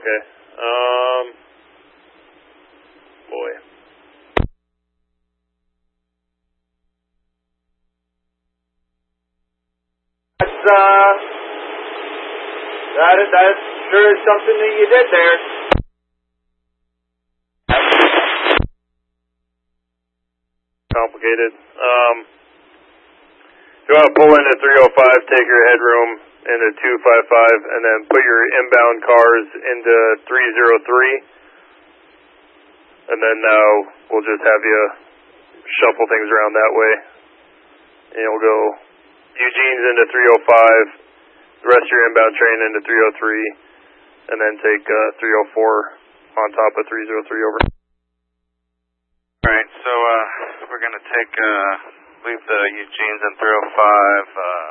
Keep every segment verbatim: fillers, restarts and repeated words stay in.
Okay. Um, boy. That's, uh, that is, that sure is something that you did there. Complicated. Um, you want to pull into three oh five, take your headroom into two five five, and then put your inbound cars into three oh three, and then now we'll just have you shuffle things around that way. And you'll go Eugene's into three oh five, the rest of your inbound train into three oh three, and then take uh, three oh four on top of three oh three over. Alright, so uh, we're going to take, uh, leave the Eugene's in three oh five, uh,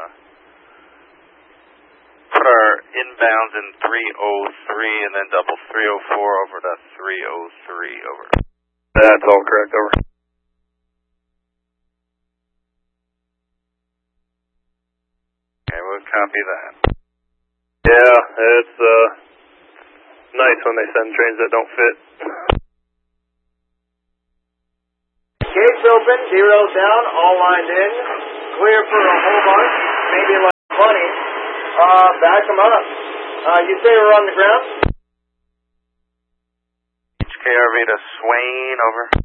put our inbounds in three oh three, and then double three oh four over to three oh three, over. That's all correct, over. Okay, we'll copy that. Yeah, it's uh, nice when they send trains that don't fit. Gates open, zeros down, all lined in. Clear for a whole bunch, maybe like twenty. Uh, back them up. Uh, you say we're on the ground? H K R V to Swain, over.